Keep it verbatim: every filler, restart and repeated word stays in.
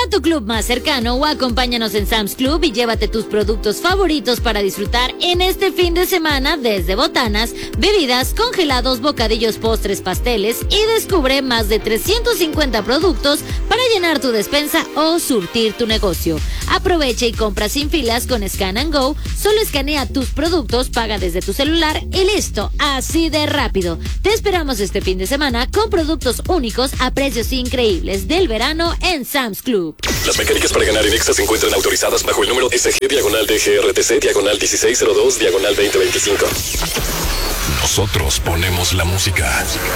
a tu club más cercano o acompáñanos en Sam's Club y llévate tus productos favoritos para disfrutar en este fin de semana, desde botanas, bebidas, congelados, bocadillos, postres, pasteles, y descubre más de trescientos cincuenta productos para llenar tu despensa o surtir tu negocio. Aprovecha y compra sin filas con Scan and Go. Solo escanea tus productos, paga desde tu celular y listo, así de rápido. Te esperamos este fin de semana con productos únicos a precios increíbles del verano en Sam's Club. Las mecánicas para ganar en Exa se encuentran autorizadas bajo el número S G diagonal D G R T C diagonal dieciséis cero dos diagonal veinte veinticinco. Nosotros ponemos la música.